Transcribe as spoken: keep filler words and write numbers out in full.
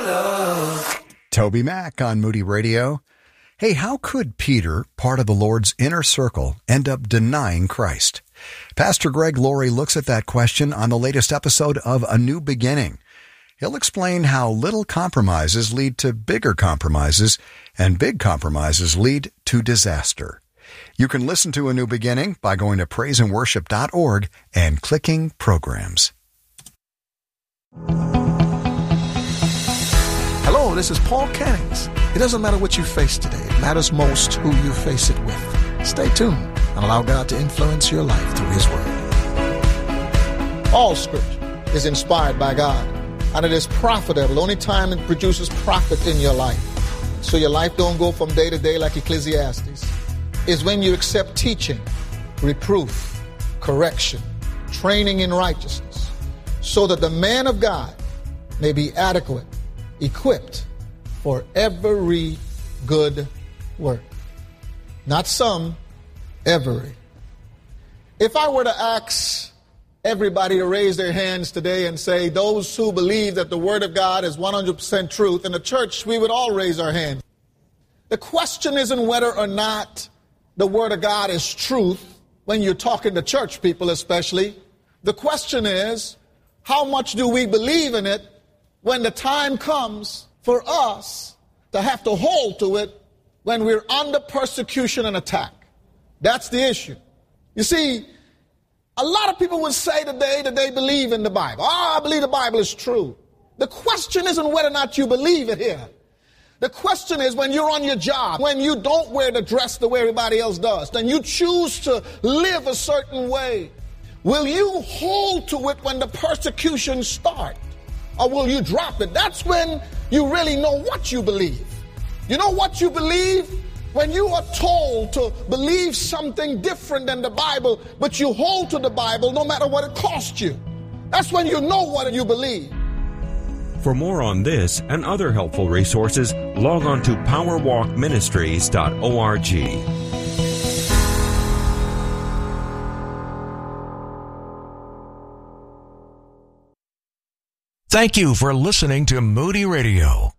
love. Toby Mack on Moody Radio. Hey, how could Peter, part of the Lord's inner circle, end up denying Christ? Pastor Greg Laurie looks at that question on the latest episode of A New Beginning. He'll explain how little compromises lead to bigger compromises, and big compromises lead to disaster. You can listen to A New Beginning by going to praise and worship dot org and clicking Programs. Hello, this is Paul Cannings. It doesn't matter what you face today. It matters most who you face it with. Stay tuned and allow God to influence your life through His Word. All Scripture is inspired by God, and it is profitable. The only time it produces profit in your life, so your life don't go from day to day like Ecclesiastes, is when you accept teaching, reproof, correction, training in righteousness, so that the man of God may be adequate, equipped for every good work. Not some, every. If I were to ask everybody to raise their hands today and say, those who believe that the Word of God is one hundred percent truth, in the church, we would all raise our hands. The question isn't whether or not the Word of God is truth, when you're talking to church people especially. The question is, how much do we believe in it when the time comes for us to have to hold to it when we're under persecution and attack? That's the issue. You see, a lot of people would say today that they believe in the Bible. Oh, I believe the Bible is true. The question isn't whether or not you believe it here. The question is, when you're on your job, when you don't wear the dress the way everybody else does, then you choose to live a certain way, will you hold to it when the persecution starts? Or will you drop it? That's when you really know what you believe. You know what you believe? When you are told to believe something different than the Bible, but you hold to the Bible no matter what it costs you. That's when you know what you believe. For more on this and other helpful resources, log on to power walk ministries dot org. Thank you for listening to Moody Radio.